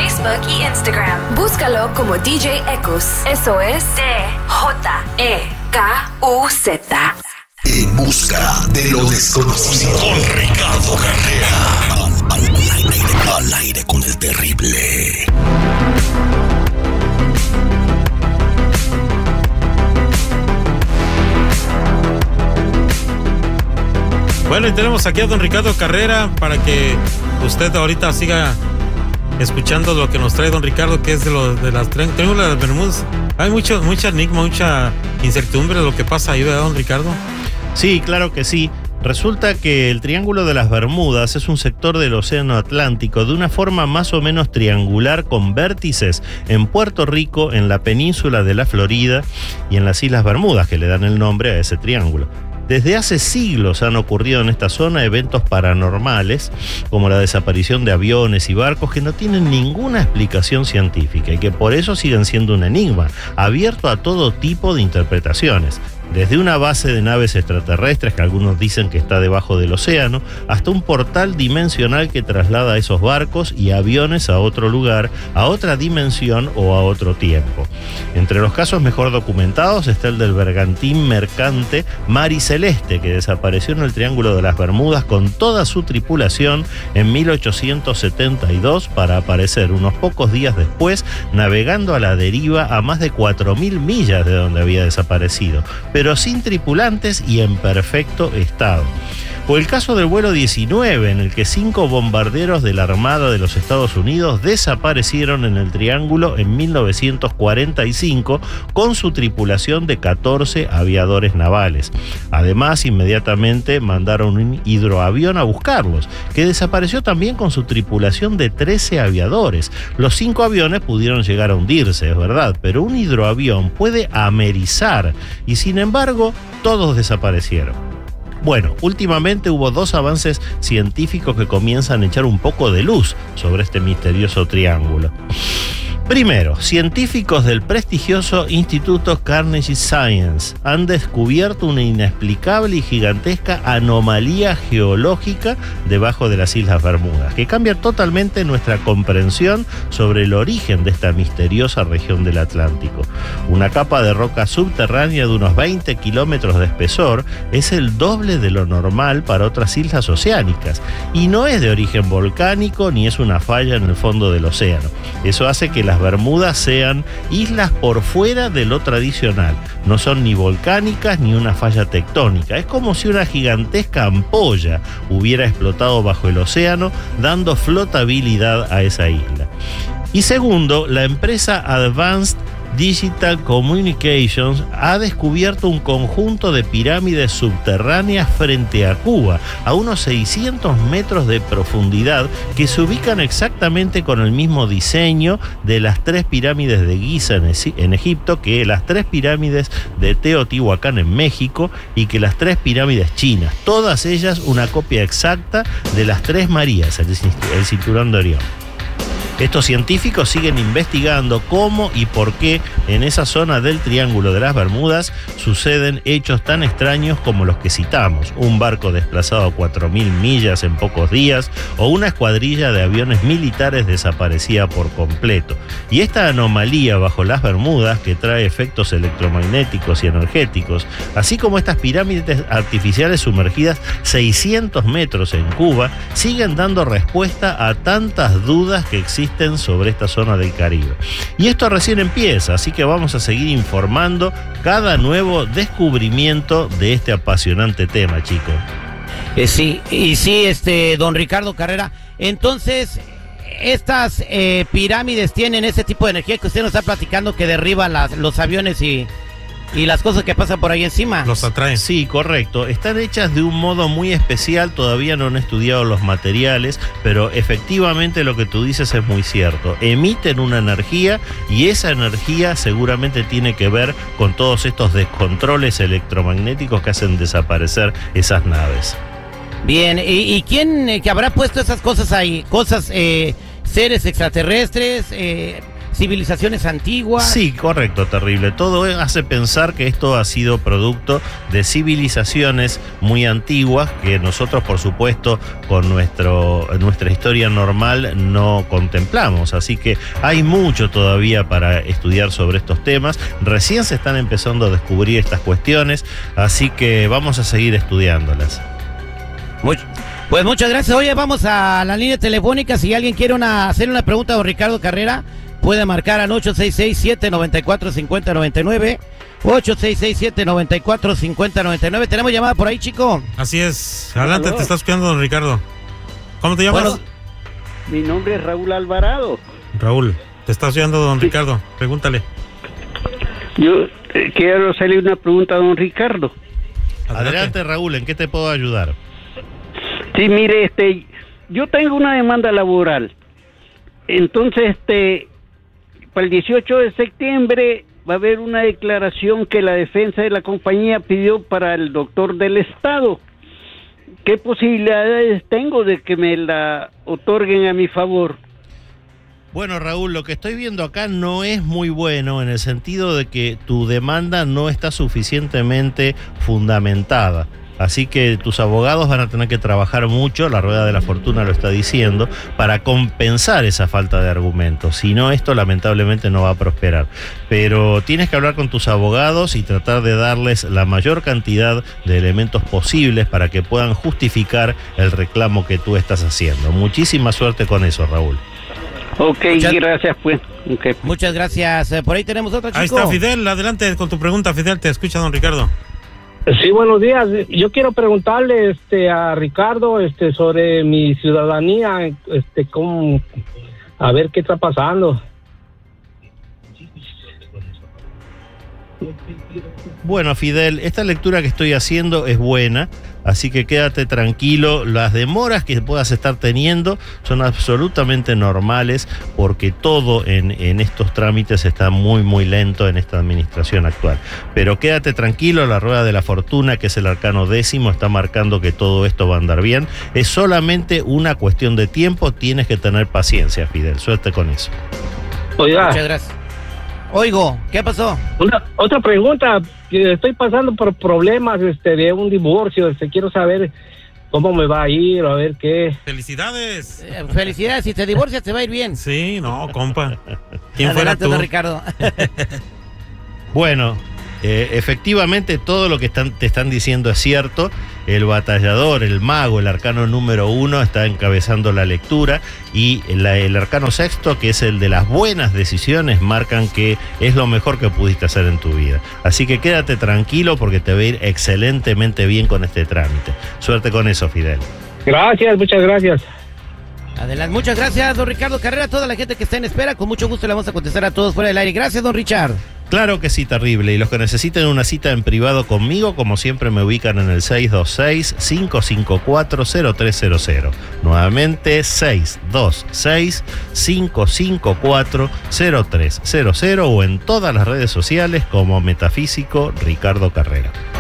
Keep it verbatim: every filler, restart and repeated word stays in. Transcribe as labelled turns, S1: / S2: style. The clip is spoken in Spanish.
S1: Facebook y Instagram. Búscalo como D J Ekus. Eso es D J E K U Z.
S2: En busca de lo desconocido. Con Ricardo Carrera. Al, al, al, aire, al aire con el terrible.
S3: Bueno, y tenemos aquí a don Ricardo Carrera para que usted ahorita siga escuchando lo que nos trae don Ricardo, que es de, lo, de las triángulos de las Bermudas. Hay mucho, mucha enigma, mucha incertidumbre de lo que pasa ahí, ¿verdad, don Ricardo?
S4: Sí, claro que sí. Resulta que el Triángulo de las Bermudas es un sector del Océano Atlántico de una forma más o menos triangular con vértices en Puerto Rico, en la península de la Florida y en las Islas Bermudas, que le dan el nombre a ese triángulo. Desde hace siglos han ocurrido en esta zona eventos paranormales, como la desaparición de aviones y barcos que no tienen ninguna explicación científica y que por eso siguen siendo un enigma, abierto a todo tipo de interpretaciones. Desde una base de naves extraterrestres que algunos dicen que está debajo del océano, hasta un portal dimensional que traslada esos barcos y aviones a otro lugar, a otra dimensión o a otro tiempo. Entre los casos mejor documentados está el del bergantín mercante Mar y Celeste, que desapareció en el Triángulo de las Bermudas con toda su tripulación en mil ochocientos setenta y dos para aparecer unos pocos días después navegando a la deriva a más de cuatro mil millas de donde había desaparecido, pero sin tripulantes y en perfecto estado. O el caso del vuelo diecinueve, en el que cinco bombarderos de la Armada de los Estados Unidos desaparecieron en el Triángulo en mil novecientos cuarenta y cinco con su tripulación de catorce aviadores navales. Además, inmediatamente mandaron un hidroavión a buscarlos, que desapareció también con su tripulación de trece aviadores. Los cinco aviones pudieron llegar a hundirse, es verdad, pero un hidroavión puede amerizar y sin embargo todos desaparecieron. Bueno, últimamente hubo dos avances científicos que comienzan a echar un poco de luz sobre este misterioso triángulo. Primero, científicos del prestigioso Instituto Carnegie Science han descubierto una inexplicable y gigantesca anomalía geológica debajo de las Islas Bermudas, que cambia totalmente nuestra comprensión sobre el origen de esta misteriosa región del Atlántico. Una capa de roca subterránea de unos veinte kilómetros de espesor es el doble de lo normal para otras islas oceánicas, y no es de origen volcánico ni es una falla en el fondo del océano. Eso hace que las Bermudas sean islas por fuera de lo tradicional. No son ni volcánicas ni una falla tectónica. Es como si una gigantesca ampolla hubiera explotado bajo el océano, dando flotabilidad a esa isla. Y segundo, la empresa Advanced Digital Communications ha descubierto un conjunto de pirámides subterráneas frente a Cuba, a unos seiscientos metros de profundidad, que se ubican exactamente con el mismo diseño de las tres pirámides de Giza en, en Egipto, que las tres pirámides de Teotihuacán en México y que las tres pirámides chinas. Todas ellas una copia exacta de las tres Marías, el, el cinturón de Orión. Estos científicos siguen investigando cómo y por qué en esa zona del Triángulo de las Bermudas suceden hechos tan extraños como los que citamos: un barco desplazado a cuatro mil millas en pocos días o una escuadrilla de aviones militares desaparecida por completo. Y esta anomalía bajo las Bermudas, que trae efectos electromagnéticos y energéticos, así como estas pirámides artificiales sumergidas seiscientos metros en Cuba, siguen dando respuesta a tantas dudas que existen sobre esta zona del Caribe. Y esto recién empieza, así que vamos a seguir informando cada nuevo descubrimiento de este apasionante tema, chicos.
S5: Eh, sí, y sí, este, don Ricardo Carrera, entonces, estas eh, pirámides tienen ese tipo de energía que usted nos está platicando, que derriba las, los aviones y... y las cosas que pasan por ahí encima.
S3: Los atraen.
S4: Sí, correcto. Están hechas de un modo muy especial. Todavía no han estudiado los materiales, pero efectivamente lo que tú dices es muy cierto. Emiten una energía y esa energía seguramente tiene que ver con todos estos descontroles electromagnéticos que hacen desaparecer esas naves.
S5: Bien, ¿y, y quién eh, que habrá puesto esas cosas ahí? Cosas, eh, seres extraterrestres, eh... civilizaciones antiguas.
S4: Sí, correcto, terrible. Todo hace pensar que esto ha sido producto de civilizaciones muy antiguas que nosotros, por supuesto, con nuestro, nuestra historia normal no contemplamos. Así que hay mucho todavía para estudiar sobre estos temas. Recién se están empezando a descubrir estas cuestiones, así que vamos a seguir estudiándolas.
S5: Muy, pues muchas gracias. Oye, vamos a la línea telefónica. Si alguien quiere una, hacer una pregunta a don Ricardo Carrera, puede marcar al ocho seis seis, siete nueve cuatro, cinco cero nueve nueve. ocho seis seis, siete nueve cuatro, cinco cero nueve nueve. ¿Tenemos llamada por ahí, chico?
S3: Así es. Adelante, ¿Aló? Te está escuchando don Ricardo. ¿Cómo te llamas?
S6: Bueno, mi nombre es Raúl Alvarado.
S3: Raúl, te está oyendo don sí. Ricardo. Pregúntale.
S6: Yo eh, quiero hacerle una pregunta a don Ricardo.
S4: Adelante. Adelante, Raúl, ¿en qué te puedo ayudar?
S6: Sí, mire, este, yo tengo una demanda laboral. Entonces, este, para el dieciocho de septiembre va a haber una declaración que la defensa de la compañía pidió para el doctor del Estado. ¿Qué posibilidades tengo de que me la otorguen a mi favor?
S4: Bueno, Raúl, lo que estoy viendo acá no es muy bueno en el sentido de que tu demanda no está suficientemente fundamentada. Así que tus abogados van a tener que trabajar mucho, la rueda de la fortuna lo está diciendo, para compensar esa falta de argumentos. Si no, esto lamentablemente no va a prosperar. Pero tienes que hablar con tus abogados y tratar de darles la mayor cantidad de elementos posibles para que puedan justificar el reclamo que tú estás haciendo. Muchísima suerte con eso, Raúl.
S6: Ok, muchas gracias, pues. Okay.
S5: Muchas gracias. Por ahí tenemos otra, chico.
S3: Ahí está Fidel, adelante con tu pregunta, Fidel, te escucha don Ricardo.
S7: Sí, buenos días. Yo quiero preguntarle este a Ricardo este sobre mi ciudadanía, este cómo, a ver qué está pasando.
S4: Bueno, Fidel, esta lectura que estoy haciendo es buena, así que quédate tranquilo. Las demoras que puedas estar teniendo son absolutamente normales porque todo en, en estos trámites está muy, muy lento en esta administración actual. Pero quédate tranquilo, la rueda de la fortuna, que es el arcano décimo, está marcando que todo esto va a andar bien. Es solamente una cuestión de tiempo, tienes que tener paciencia, Fidel. Suerte con eso.
S7: Oiga.
S5: Muchas gracias. Oigo, ¿qué pasó?
S7: Una, otra pregunta, que estoy pasando por problemas este, de un divorcio, este, quiero saber cómo me va a ir, a ver qué.
S3: ¡Felicidades!
S5: Eh, felicidades, si te divorcias te va a ir bien.
S3: Sí, no, compa. ¿Quién
S5: Adelante,
S3: fuera tú?
S5: Ricardo.
S4: Bueno, eh, efectivamente todo lo que están, te están diciendo es cierto. El batallador, el mago, el arcano número uno está encabezando la lectura y la, el arcano sexto, que es el de las buenas decisiones, marcan que es lo mejor que pudiste hacer en tu vida. Así que quédate tranquilo porque te va a ir excelentemente bien con este trámite. Suerte con eso, Fidel.
S7: Gracias, muchas gracias.
S5: Adelante, muchas gracias, don Ricardo Carrera. Toda la gente que está en espera, con mucho gusto le vamos a contestar a todos fuera del aire. Gracias, don Richard.
S4: Claro que sí, terrible. Y los que necesiten una cita en privado conmigo, como siempre, me ubican en el seis dos seis, cinco cinco cuatro, cero tres cero cero. Nuevamente, seis dos seis, cinco cinco cuatro, cero tres cero cero o en todas las redes sociales como Metafísico Ricardo Carrera.